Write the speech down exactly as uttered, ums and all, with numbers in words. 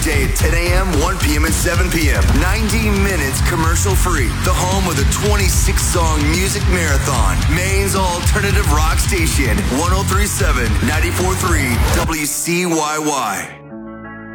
weekday at ten a.m., one p.m., and seven p.m. ninety minutes commercial free. The home of the twenty-six song music marathon. Maine's alternative rock station. one oh three point seven, ninety-four point three W C Y Y.